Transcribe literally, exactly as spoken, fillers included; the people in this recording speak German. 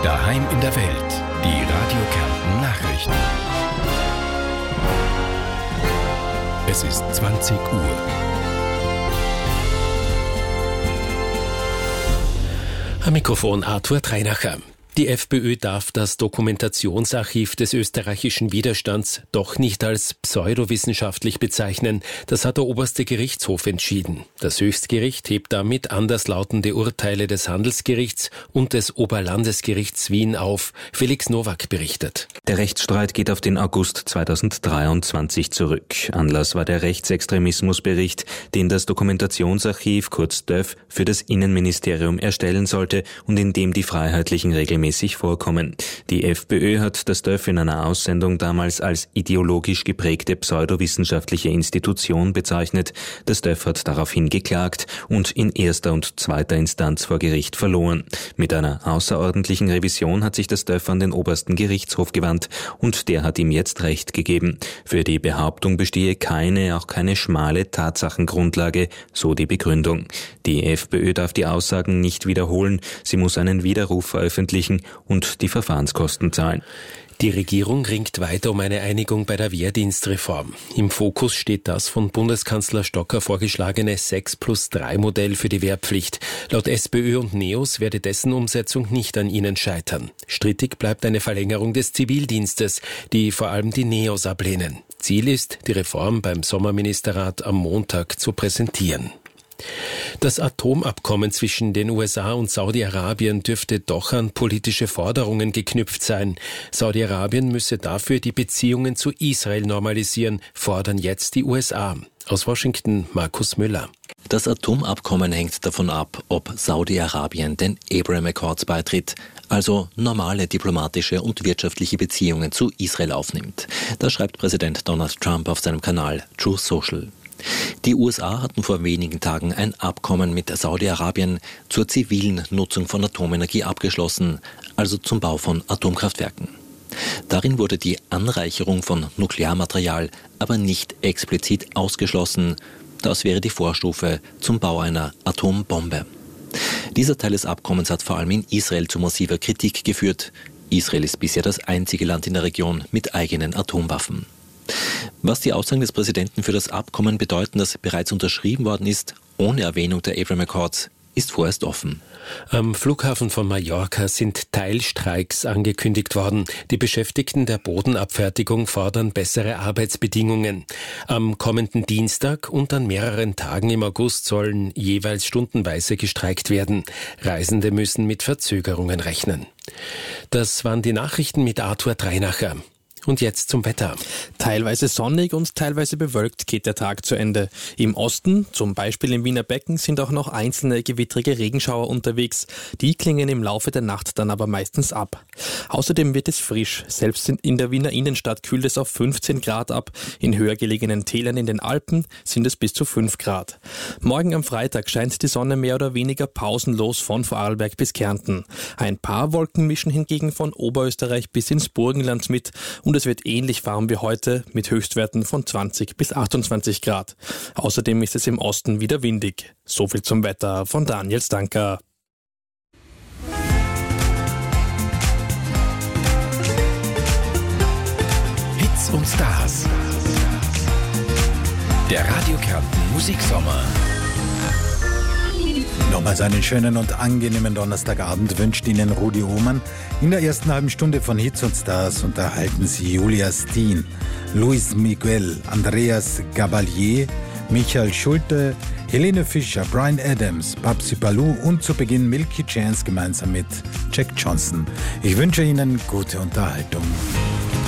Daheim in der Welt. Die Radio Kärnten Nachrichten. Es ist zwanzig Uhr. Am Mikrofon Arthur Treinacher. Die FPÖ darf das Dokumentationsarchiv des österreichischen Widerstands doch nicht als pseudowissenschaftlich bezeichnen. Das hat der oberste Gerichtshof entschieden. Das Höchstgericht hebt damit anderslautende Urteile des Handelsgerichts und des Oberlandesgerichts Wien auf. Felix Nowak berichtet. Der Rechtsstreit geht auf den August zweitausenddreiundzwanzig zurück. Anlass war der Rechtsextremismusbericht, den das Dokumentationsarchiv, kurz D Ö F, für das Innenministerium erstellen sollte und in dem die freiheitlichen Regeln mäßig vorkommen. Die FPÖ hat das D Ö F in einer Aussendung damals als ideologisch geprägte pseudowissenschaftliche Institution bezeichnet. Das D Ö F hat daraufhin geklagt und in erster und zweiter Instanz vor Gericht verloren. Mit einer außerordentlichen Revision hat sich das D Ö F an den obersten Gerichtshof gewandt und der hat ihm jetzt Recht gegeben. Für die Behauptung bestehe keine, auch keine schmale Tatsachengrundlage, so die Begründung. Die FPÖ darf die Aussagen nicht wiederholen, sie muss einen Widerruf veröffentlichen und die Verfahrenskosten zahlen. Die Regierung ringt weiter um eine Einigung bei der Wehrdienstreform. Im Fokus steht das von Bundeskanzler Stocker vorgeschlagene sechs plus drei Modell für die Wehrpflicht. Laut SPÖ und NEOS werde dessen Umsetzung nicht an ihnen scheitern. Strittig bleibt eine Verlängerung des Zivildienstes, die vor allem die NEOS ablehnen. Ziel ist, die Reform beim Sommerministerrat am Montag zu präsentieren. Das Atomabkommen zwischen den U S A und Saudi-Arabien dürfte doch an politische Forderungen geknüpft sein. Saudi-Arabien müsse dafür die Beziehungen zu Israel normalisieren, fordern jetzt die U S A. Aus Washington Markus Müller. Das Atomabkommen hängt davon ab, ob Saudi-Arabien den Abraham Accords beitritt, also normale diplomatische und wirtschaftliche Beziehungen zu Israel aufnimmt. Das schreibt Präsident Donald Trump auf seinem Kanal Truth Social. Die U S A hatten vor wenigen Tagen ein Abkommen mit Saudi-Arabien zur zivilen Nutzung von Atomenergie abgeschlossen, also zum Bau von Atomkraftwerken. Darin wurde die Anreicherung von Nuklearmaterial aber nicht explizit ausgeschlossen. Das wäre die Vorstufe zum Bau einer Atombombe. Dieser Teil des Abkommens hat vor allem in Israel zu massiver Kritik geführt. Israel ist bisher das einzige Land in der Region mit eigenen Atomwaffen. Was die Aussagen des Präsidenten für das Abkommen bedeuten, das bereits unterschrieben worden ist, ohne Erwähnung der Abraham Accords, ist vorerst offen. Am Flughafen von Mallorca sind Teilstreiks angekündigt worden. Die Beschäftigten der Bodenabfertigung fordern bessere Arbeitsbedingungen. Am kommenden Dienstag und an mehreren Tagen im August sollen jeweils stundenweise gestreikt werden. Reisende müssen mit Verzögerungen rechnen. Das waren die Nachrichten mit Arthur Treinacher. Und jetzt zum Wetter. Teilweise sonnig und teilweise bewölkt geht der Tag zu Ende. Im Osten, zum Beispiel im Wiener Becken, sind auch noch einzelne gewittrige Regenschauer unterwegs. Die klingen im Laufe der Nacht dann aber meistens ab. Außerdem wird es frisch. Selbst in der Wiener Innenstadt kühlt es auf fünfzehn Grad ab. In höher gelegenen Tälern in den Alpen sind es bis zu fünf Grad. Morgen am Freitag scheint die Sonne mehr oder weniger pausenlos von Vorarlberg bis Kärnten. Ein paar Wolken mischen hingegen von Oberösterreich bis ins Burgenland mit. Und es wird ähnlich warm wie heute mit Höchstwerten von zwanzig bis achtundzwanzig Grad. Außerdem ist es im Osten wieder windig. So viel zum Wetter von Daniel Stanker. Hits und Stars. Der Radio Kärnten Musiksommer. Nochmals einen schönen und angenehmen Donnerstagabend wünscht Ihnen Rudi Ohmann. In der ersten halben Stunde von Hits und Stars unterhalten Sie Julia Steen, Luis Miguel, Andreas Gabalier, Michael Schulte, Helene Fischer, Bryan Adams, Babsi Ballou und zu Beginn Milky Chance gemeinsam mit Jack Johnson. Ich wünsche Ihnen gute Unterhaltung.